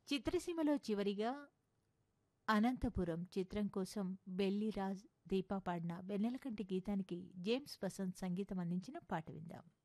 చిత్రసీమలో చివరిగా అనంతపురం చిత్రం కోసం బెల్లిరాజ్ దీపా పాడిన వెన్నెలకంటి గీతానికి జేమ్స్ వసంత్ సంగీతం అందించిన పాట విందాం.